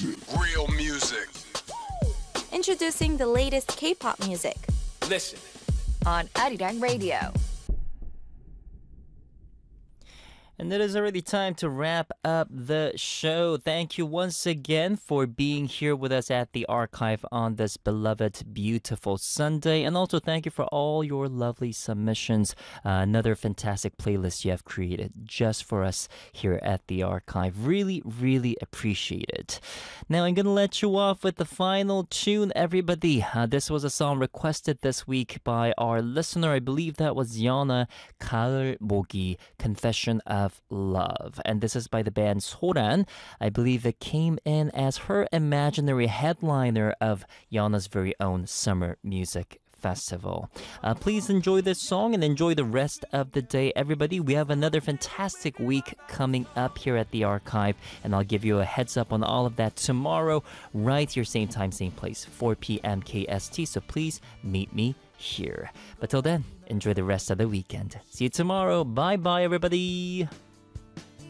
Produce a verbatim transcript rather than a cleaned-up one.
Real music. Introducing the latest K-pop music. Listen. On Arirang Radio. And it is already time to wrap up the show. Thank you once again for being here with us at the archive on this beloved, beautiful Sunday. And also thank you for all your lovely submissions. Uh, another fantastic playlist you have created just for us here at the archive. Really, really appreciate it. Now I'm going to let you off with the final tune, everybody. Uh, this was a song requested this week by our listener. I believe that was Yana 가을 모기, Confession of Love. And this is by the band Soran. I believe it came in as her imaginary headliner of Yana's very own Summer Music Festival. Uh, please enjoy this song and enjoy the rest of the day, everybody. We have another fantastic week coming up here at the archive, and I'll give you a heads up on all of that tomorrow, right here, same time, same place, four p.m. K S T. So please meet me here. But till then, enjoy the rest of the weekend. See you tomorrow. Bye bye, everybody.